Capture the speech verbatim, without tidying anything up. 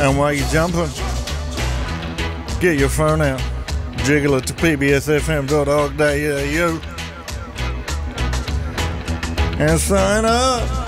And while you're jumping, get your phone out, jiggle it to p b s f m dot org dot a u and sign up.